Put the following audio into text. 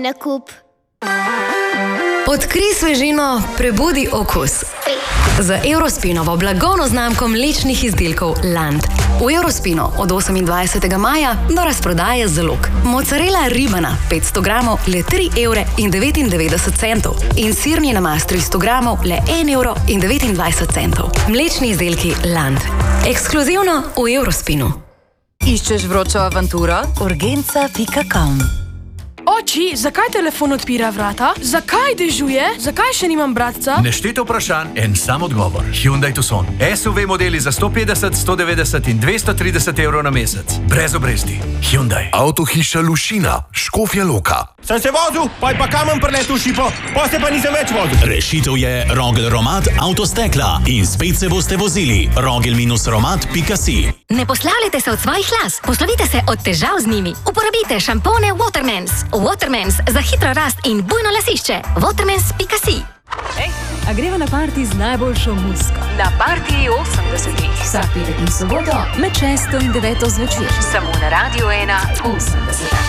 nakup. Odkrij svežino, prebudi okus. Z Eurospinovo blagovno znamko mlečnih izdelkov Land. V Eurospinu od 28. maja do razprodaje zalog. Mozzarella ribana 500 gramov le 3,99 € in sirni namaz 300 gramov le 1,29 €. Mlečni izdelki Land. Ekskluzivno v Eurospinu. Iščeš vročo avanturo? Urgenca.com. Oči, zakaj telefon odpira vrata? Zakaj dežuje? Zakaj še nimam bratca? Nešteto vprašanj, en sam odgovor. Hyundai Tucson. SUV modeli za 150, 190 in 230 € na mesec. Brez obresti. Hyundai. Avtohiša Lušina, Škofja Loka. Sem se vozil, pa kamen preletel šipo, pa se pa nisem več vozil. Rešitev je Rogel Romat Avtostekla in spet se boste vozili. Rogel-romat.si. Ne poslavljajte se od svojih las, poslovite se od težav z njimi. Uporabite šampone Watermans. Watermans za hitro rast in bujno lasišče. Watermans.si. A greva na parti z najboljšo muziko? Na partiji 80-ih. Vsak petek in soboto med 6 in 9 zvečer. Samo na Radio 1 80.